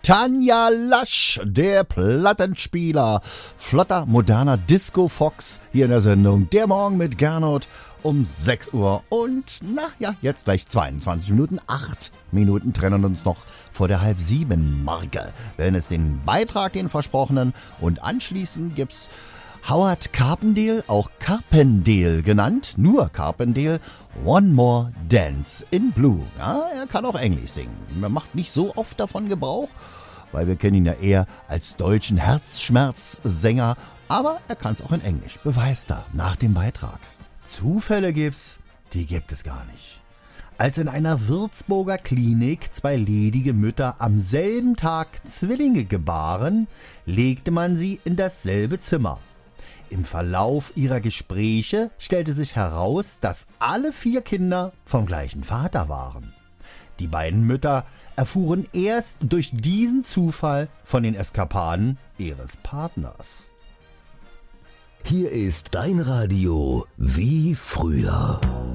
Tanja Lasch, der Plattenspieler. Flotter, moderner Disco-Fox hier in der Sendung Der Morgen mit Gernot um 6 Uhr. Und jetzt gleich 22 Minuten. 8 Minuten trennen uns noch vor der 6:30-Marke. Wenn es den Beitrag, den versprochenen, und anschließend gibt's Howard Carpendale, auch Carpendale genannt, nur Carpendale, One More Dance in Blue. Ja, er kann auch Englisch singen. Er macht nicht so oft davon Gebrauch, weil wir kennen ihn ja eher als deutschen Herzschmerzsänger, aber er kann es auch in Englisch. Beweist er nach dem Beitrag. Zufälle gibt's, die gibt es gar nicht. Als in einer Würzburger Klinik 2 ledige Mütter am selben Tag Zwillinge gebaren, legte man sie in dasselbe Zimmer. Im Verlauf ihrer Gespräche stellte sich heraus, dass alle 4 Kinder vom gleichen Vater waren. Die beiden Mütter erfuhren erst durch diesen Zufall von den Eskapaden ihres Partners. Hier ist dein Radio wie früher.